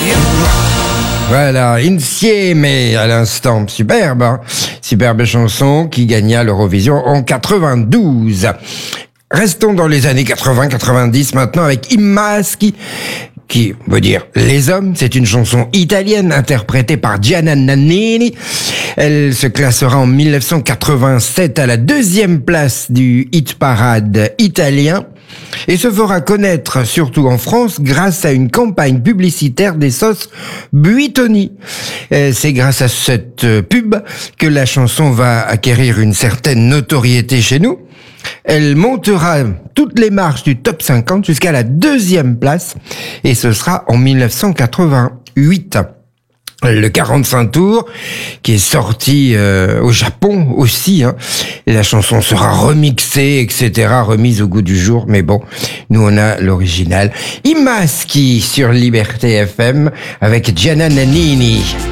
Voilà, Insieme à l'instant, superbe, hein, superbe chanson qui gagna l'Eurovision en 92. Restons dans les années 80-90 maintenant avec I Maschi, qui veut dire les hommes. C'est une chanson italienne interprétée par Gianna Nannini. Elle se classera en 1987 à la 2e place du hit parade italien et se fera connaître surtout en France grâce à une campagne publicitaire des sauces Buitoni. C'est grâce à cette pub que la chanson va acquérir une certaine notoriété chez nous. Elle montera toutes les marches du top 50 jusqu'à la 2e place et ce sera en 1988. Le 45 tours, qui est sorti au Japon aussi, hein. La chanson sera remixée, etc., remise au goût du jour, mais bon, nous on a l'original. I Maschi sur Liberté FM avec Gianna Nannini.